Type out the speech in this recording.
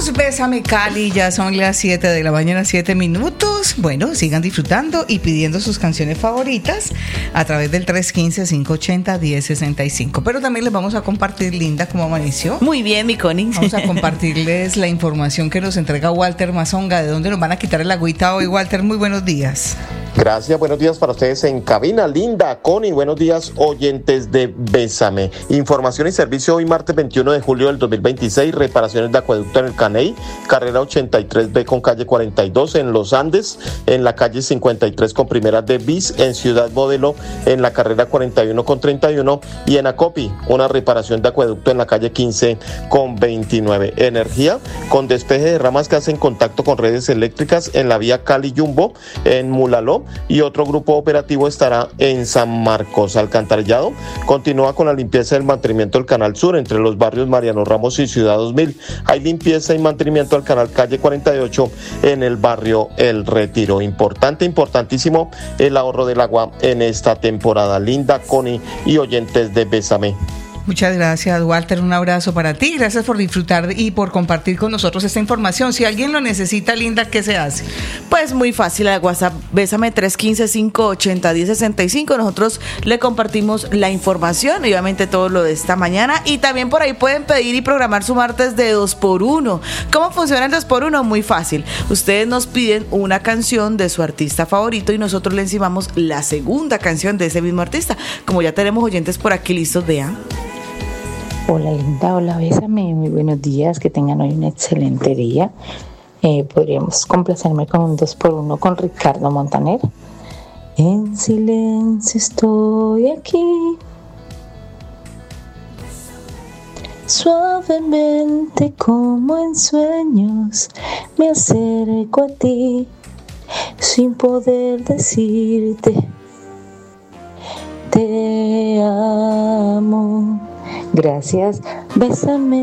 Seguimos, Bésame Cali, ya son las 7 de la mañana, 7 minutos. Bueno, sigan disfrutando y pidiendo sus canciones favoritas a través del 315-580-1065. Pero también les vamos a compartir, Linda, cómo amaneció. Muy bien, mi Connie. Vamos a compartirles la información que nos entrega Walter Mazonga. ¿De dónde nos van a quitar el agüita hoy, Walter? Muy buenos días. Gracias, buenos días para ustedes en cabina. Linda, Connie, buenos días, oyentes de Bésame. Información y servicio hoy martes 21 de julio del 2026, reparaciones de acueducto en el Caney, carrera 83B con calle 42 en Los Andes, en la calle 53 con primeras de bis, en Ciudad Modelo, en la carrera 41 con 31 y en Acopi, una reparación de acueducto en la calle 15 con 29. Energía, con despeje de ramas que hacen contacto con redes eléctricas en la vía Cali-Yumbo, en Mulaló, y otro grupo operativo estará en San Marcos. Alcantarillado continúa con la limpieza y el mantenimiento del Canal Sur entre los barrios Mariano Ramos y Ciudad 2000. Hay limpieza y mantenimiento al canal calle 48 en el barrio El Retiro. Importantísimo el ahorro del agua en esta temporada. Linda, Connie y oyentes de Bésame. Muchas gracias, Walter. Un abrazo para ti. Gracias por disfrutar y por compartir con nosotros esta información. Si alguien lo necesita, Linda, ¿qué se hace? Pues muy fácil, al WhatsApp, Bésame 315-580-1065. Nosotros le compartimos la información y obviamente todo lo de esta mañana. Y también por ahí pueden pedir y programar su martes de 2x1. ¿Cómo funciona el 2x1? Muy fácil. Ustedes nos piden una canción de su artista favorito y nosotros le encimamos la segunda canción de ese mismo artista. Como ya tenemos oyentes por aquí listos, vean. Hola Linda, hola Bésame, muy buenos días, que tengan hoy un excelente día. Podríamos complacerme con un 2x1 con Ricardo Montaner. En silencio estoy aquí, suavemente como en sueños me acerco a ti, sin poder decirte te amo. Gracias, bésame.